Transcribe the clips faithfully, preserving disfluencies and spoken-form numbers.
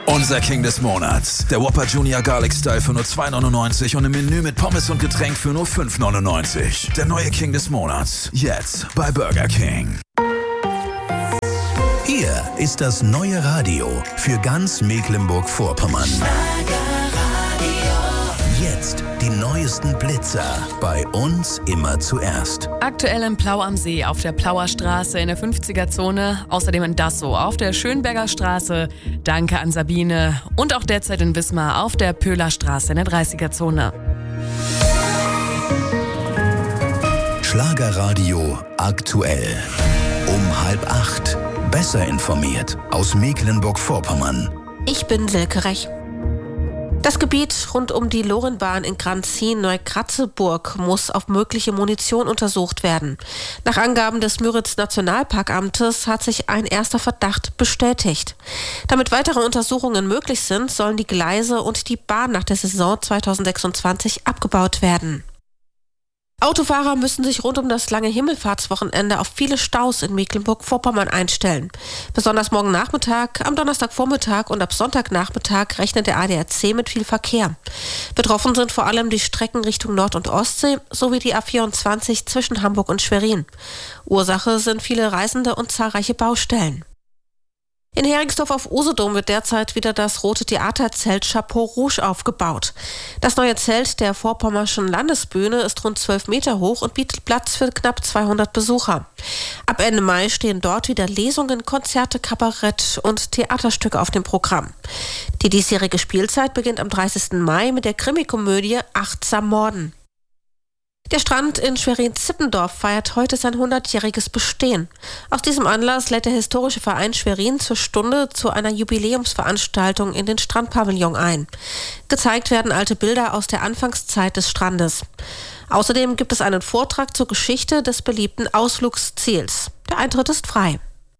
Unser King des Monats. Der Whopper Junior Garlic Style für nur zwei neunundneunzig und im Menü mit Pommes und Getränk für nur fünf neunundneunzig. Der neue King des Monats. Jetzt bei Burger King. Hier ist das neue Radio für ganz Mecklenburg-Vorpommern. Jetzt die neuesten Blitzer. Bei uns immer zuerst. Aktuell in Plau am See auf der Plauer Straße in der fünfziger-Zone. Außerdem in Dassow auf der Schönberger Straße. Danke an Sabine. Und auch derzeit in Wismar auf der Pöhler Straße in der dreißiger-Zone. Schlagerradio aktuell. Um halb acht. Besser informiert aus Mecklenburg-Vorpommern. Ich bin Silke Rech. Das Gebiet rund um die Lorenbahn in Granzin-Neukratzeburg muss auf mögliche Munition untersucht werden. Nach Angaben des Müritz-Nationalparkamtes hat sich ein erster Verdacht bestätigt. Damit weitere Untersuchungen möglich sind, sollen die Gleise und die Bahn nach der Saison zweitausendsechsundzwanzig abgebaut werden. Autofahrer müssen sich rund um das lange Himmelfahrtswochenende auf viele Staus in Mecklenburg-Vorpommern einstellen. Besonders morgen Nachmittag, am Donnerstagvormittag und ab Sonntagnachmittag rechnet der A D A C mit viel Verkehr. Betroffen sind vor allem die Strecken Richtung Nord- und Ostsee sowie die A vierundzwanzig zwischen Hamburg und Schwerin. Ursache sind viele Reisende und zahlreiche Baustellen. In Heringsdorf auf Usedom wird derzeit wieder das Rote Theaterzelt Chapeau Rouge aufgebaut. Das neue Zelt der Vorpommerschen Landesbühne ist rund zwölf Meter hoch und bietet Platz für knapp zweihundert Besucher. Ab Ende Mai stehen dort wieder Lesungen, Konzerte, Kabarett und Theaterstücke auf dem Programm. Die diesjährige Spielzeit beginnt am dreißigsten Mai mit der Krimikomödie Achtsam Morden. Der Strand in Schwerin-Zippendorf feiert heute sein hundertjähriges Bestehen. Aus diesem Anlass lädt der historische Verein Schwerin zur Stunde zu einer Jubiläumsveranstaltung in den Strandpavillon ein. Gezeigt werden alte Bilder aus der Anfangszeit des Strandes. Außerdem gibt es einen Vortrag zur Geschichte des beliebten Ausflugsziels. Der Eintritt ist frei.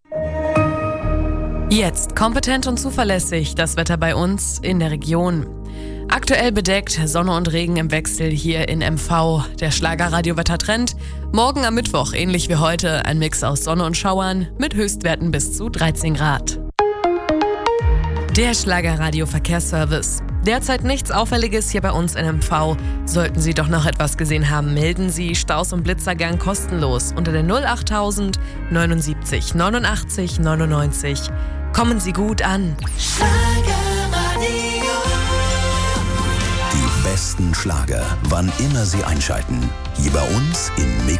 Jetzt kompetent und zuverlässig das Wetter bei uns in der Region. Aktuell bedeckt, Sonne und Regen im Wechsel hier in M V. Der Schlagerradio-Wettertrend. Morgen am Mittwoch, ähnlich wie heute, ein Mix aus Sonne und Schauern mit Höchstwerten bis zu dreizehn Grad. Der Schlagerradio-Verkehrsservice. Derzeit nichts Auffälliges hier bei uns in M V. Sollten Sie doch noch etwas gesehen haben, melden Sie Staus und Blitzergang kostenlos unter der null achttausend neunundsiebzig neunundachtzig neunundneunzig. Kommen Sie gut an. Die besten Schlager, wann immer Sie einschalten. Hier bei uns in Mecklenburg.